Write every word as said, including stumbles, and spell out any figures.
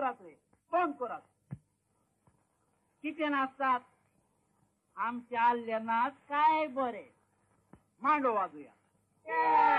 कोरात रे दोन कोरात किती नाचतात आमच्या आल्यानाच काय बरे मांडो वाजूया